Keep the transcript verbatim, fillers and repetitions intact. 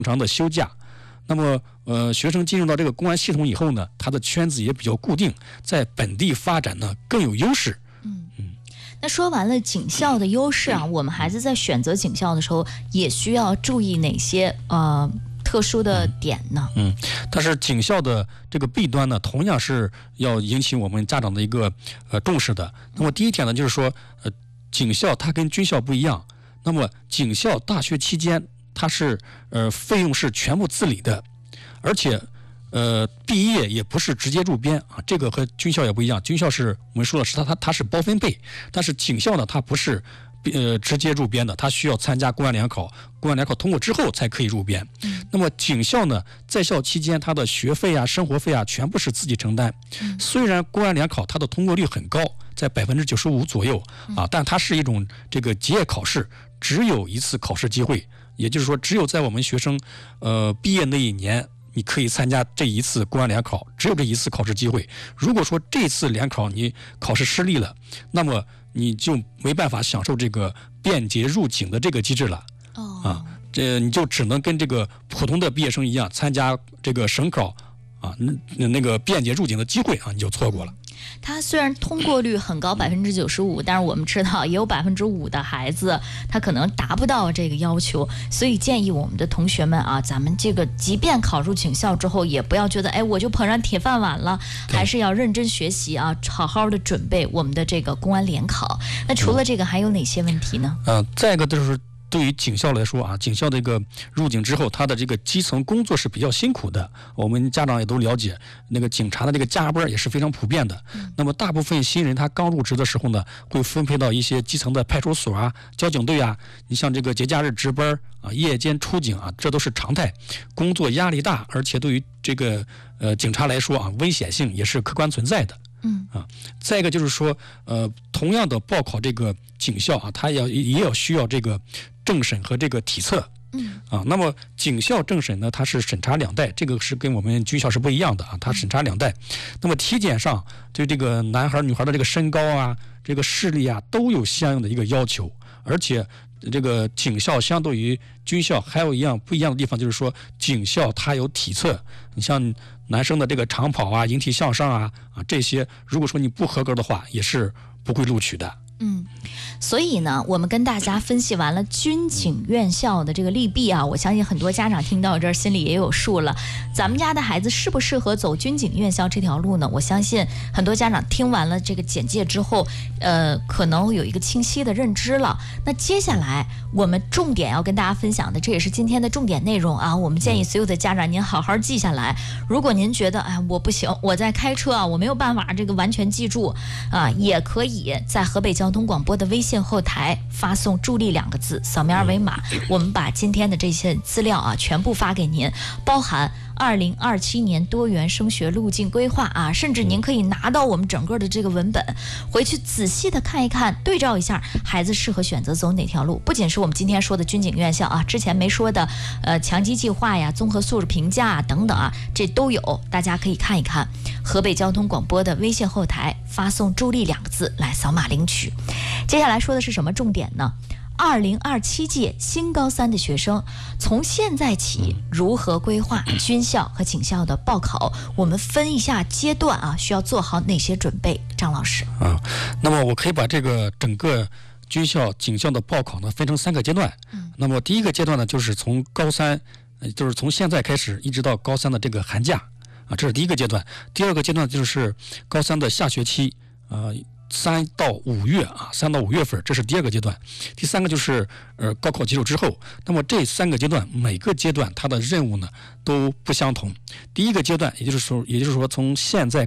常的休假。那么，呃，学生进入到这个公安系统以后呢，他的圈子也比较固定，在本地发展呢更有优势。 嗯嗯。那说完了警校的优势啊，我们孩子在选择警校的时候，也需要注意哪些呃特殊的点呢？ 嗯，但是警校的这个弊端呢，同样是要引起我们家长的一个呃重视的。那么第一点呢，就是说，呃，警校它跟军校不一样。那么警校大学期间，它是呃费用是全部自理的，而且呃毕业也不是直接入编啊，这个和军校也不一样。军校是我们说的是它它它是包分配，但是警校呢，它不是呃直接入编的，它需要参加公安联考，公安联考通过之后才可以入编。 嗯、 那么警校呢，在校期间它的学费啊、生活费啊，全部是自己承担。 嗯、 虽然公安联考它的通过率很高，在百分之九十五左右啊，但它是一种这个结业考试。只有一次考试机会，也就是说，只有在我们学生呃毕业那一年，你可以参加这一次公安联考，只有这一次考试机会。如果说这次联考你考试失利了，那么你就没办法享受这个便捷入警的这个机制了。 哦， 啊，这你就只能跟这个普通的毕业生一样，参加这个省考啊，那那个便捷入警的机会啊，你就错过了。 它虽然通过率很高，百分之九十五，但是我们知道也有百分之五的孩子他可能达不到这个要求，所以建议我们的同学们啊，咱们这个即便考入警校之后，也不要觉得哎我就捧上铁饭碗了，还是要认真学习啊，好好的准备我们的这个公安联考。那除了这个还有哪些问题呢？ 嗯、呃，再一个就是。对于警校来说啊，警校这个入警之后，他的这个基层工作是比较辛苦的。我们家长也都了解，那个警察的这个加班也是非常普遍的。 嗯、 那么大部分新人他刚入职的时候呢，会分配到一些基层的派出所啊、交警队啊。你像这个节假日值班啊、夜间出警啊，这都是常态，工作压力大，而且对于这个呃警察来说啊，危险性也是客观存在的。 嗯啊，再一个就是说，呃，同样的报考这个警校啊，它要也要需要这个政审和这个体测。 嗯啊，那么警校政审呢，它是审查两代，这个是跟我们军校是不一样的啊，它审查两代。那么体检上对这个男孩女孩的这个身高啊、这个视力啊，都有相应的一个要求，而且这个警校相对于军校还有一样不一样的地方，就是说警校它有体测，你像男生的这个长跑啊、引体向上啊啊这些，如果说你不合格的话，也是不会录取的。 嗯，所以呢，我们跟大家分析完了军警院校的这个利弊啊，我相信很多家长听到这儿心里也有数了。咱们家的孩子适不适合走军警院校这条路呢？我相信很多家长听完了这个简介之后，呃，可能有一个清晰的认知了。那接下来我们重点要跟大家分享的，这也是今天的重点内容啊。我们建议所有的家长您好好记下来。如果您觉得哎我不行，我在开车啊，我没有办法这个完全记住啊，也可以在河北交通广播的微信后台发送助力两个字，扫描二维码，我们把今天的这些资料啊全部发给您，包含二零二七年多元升学路径规划啊，甚至您可以拿到我们整个的这个文本，回去仔细的看一看，对照一下孩子适合选择走哪条路。不仅是我们今天说的军警院校啊，之前没说的呃强基计划呀、综合素质评价啊等等啊，这都有，大家可以看一看。河北交通广播的微信后台发送助力两个字来扫码领取。接下来说的是什么重点呢？二零二七届新高三的学生从现在起如何规划军校和警校的报考？我们分一下阶段啊，需要做好哪些准备？张老师啊，那么我可以把这个整个军校、警校的报考呢分成三个阶段。 嗯， 那么第一个阶段呢，就是从高三，就是从现在开始一直到高三的这个寒假啊，这是第一个阶段。第二个阶段就是高三的下学期，呃。三到五月啊，三到五月份，这是第二个阶段。第三个就是呃高考结束之后，那么这三个阶段每个阶段它的任务呢都不相同。第一个阶段，也就是说，也就是说从现在